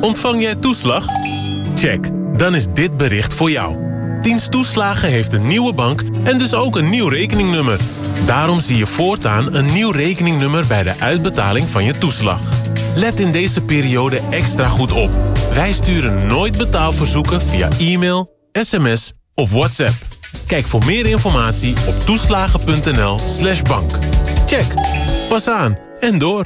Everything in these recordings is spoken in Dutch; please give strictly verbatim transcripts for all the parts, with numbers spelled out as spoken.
Ontvang jij toeslag? Check, dan is dit bericht voor jou. Dienst Toeslagen heeft een nieuwe bank en dus ook een nieuw rekeningnummer. Daarom zie je voortaan een nieuw rekeningnummer bij de uitbetaling van je toeslag. Let in deze periode extra goed op. Wij sturen nooit betaalverzoeken via e-mail, sms of WhatsApp. Kijk voor meer informatie op toeslagen.nl slash bank. Check. Pas aan en door.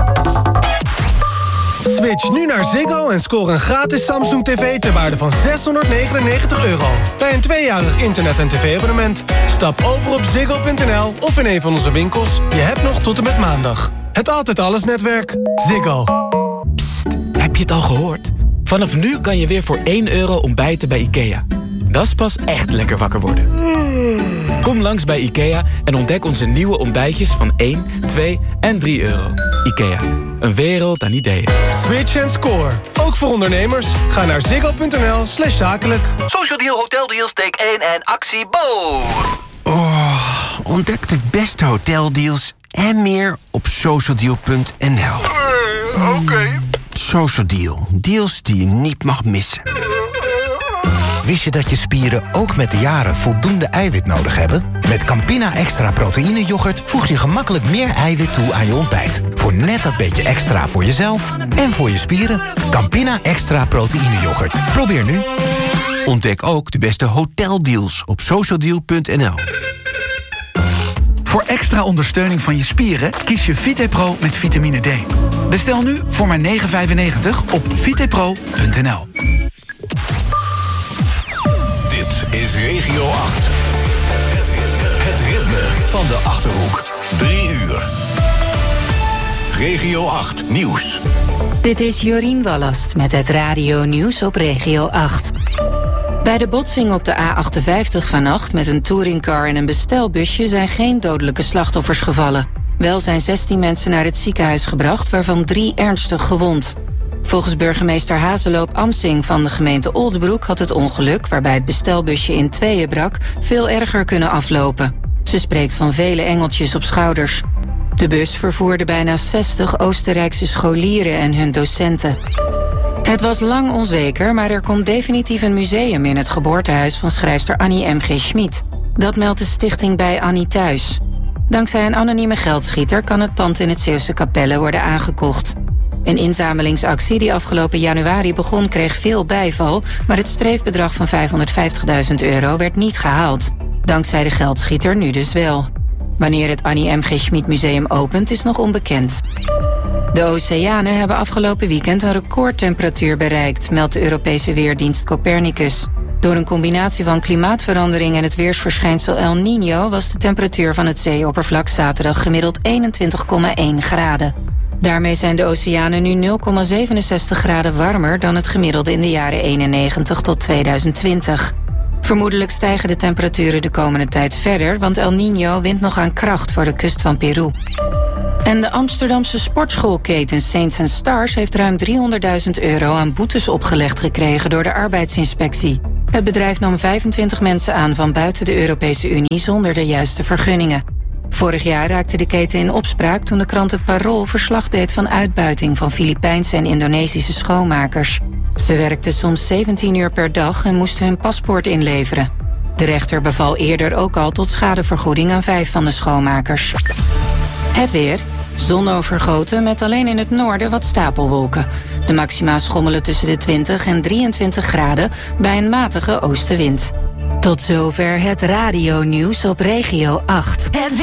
Switch nu naar Ziggo en score een gratis Samsung tv ter waarde van zeshonderdnegenennegentig euro. Bij een tweejarig internet- en tv-abonnement. Stap over op ziggo punt n l of in een van onze winkels. Je hebt nog tot en met maandag. Het Altijd Alles netwerk. Ziggo. Psst, heb je het al gehoord? Vanaf nu kan je weer voor één euro ontbijten bij IKEA. Dat is pas echt lekker wakker worden. Kom langs bij IKEA en ontdek onze nieuwe ontbijtjes van één, twee en drie euro. IKEA, een wereld aan ideeën. Switch en score. Ook voor ondernemers. Ga naar ziggo punt n l slash zakelijk. Social Deal, Hotel Deals, take één en actie boom. Oh, ontdek de beste hoteldeals en meer op social deal punt n l. Uh, Oké. Okay. Social Deal. Deals die je niet mag missen. Wist je dat je spieren ook met de jaren voldoende eiwit nodig hebben? Met Campina Extra Proteïne Yoghurt voeg je gemakkelijk meer eiwit toe aan je ontbijt. Voor net dat beetje extra voor jezelf en voor je spieren. Campina Extra Proteïne Yoghurt. Probeer nu. Ontdek ook de beste hoteldeals op social deal punt n l. Voor extra ondersteuning van je spieren kies je VitePro met vitamine D. Bestel nu voor maar negen vijfennegentig op vitepro punt n l. Dit is Regio acht. Het ritme van de Achterhoek. Drie uur. Regio acht Nieuws. Dit is Jorien Wallast met het Radio Nieuws op Regio acht. Bij de botsing op de A achtenvijftig vannacht met een touringcar en een bestelbusje zijn geen dodelijke slachtoffers gevallen. Wel zijn zestien mensen naar het ziekenhuis gebracht, waarvan drie ernstig gewond. Volgens burgemeester Hazeloop Amsing van de gemeente Oldebroek had het ongeluk, waarbij het bestelbusje in tweeën brak, veel erger kunnen aflopen. Ze spreekt van vele engeltjes op schouders. De bus vervoerde bijna zestig Oostenrijkse scholieren en hun docenten. Het was lang onzeker, maar er komt definitief een museum in het geboortehuis van schrijfster Annie M G Schmid. Dat meldt de stichting Bij Annie Thuis. Dankzij een anonieme geldschieter kan het pand in het Zeeuwse Capelle worden aangekocht. Een inzamelingsactie die afgelopen januari begon kreeg veel bijval, maar het streefbedrag van vijfhonderdvijftigduizend euro werd niet gehaald. Dankzij de geldschieter nu dus wel. Wanneer het Annie M G Schmid Museum opent is nog onbekend. De oceanen hebben afgelopen weekend een recordtemperatuur bereikt, meldt de Europese weerdienst Copernicus. Door een combinatie van klimaatverandering en het weersverschijnsel El Niño was de temperatuur van het zeeoppervlak zaterdag gemiddeld eenentwintig komma één graden. Daarmee zijn de oceanen nu nul komma zevenenzestig graden warmer dan het gemiddelde in de jaren eenennegentig tot tweeduizend twintig. Vermoedelijk stijgen de temperaturen de komende tijd verder, want El Niño wint nog aan kracht voor de kust van Peru. En de Amsterdamse sportschoolketen Saints and Stars heeft ruim driehonderdduizend euro aan boetes opgelegd gekregen door de arbeidsinspectie. Het bedrijf nam vijfentwintig mensen aan van buiten de Europese Unie zonder de juiste vergunningen. Vorig jaar raakte de keten in opspraak toen de krant Het Parool verslag deed van uitbuiting van Filipijnse en Indonesische schoonmakers. Ze werkten soms zeventien uur per dag en moesten hun paspoort inleveren. De rechter beval eerder ook al tot schadevergoeding aan vijf van de schoonmakers. Het weer. Zon overgoten met alleen in het noorden wat stapelwolken. De maxima schommelen tussen de twintig en drieëntwintig graden bij een matige oostenwind. Tot zover het Radio Nieuws op Regio acht.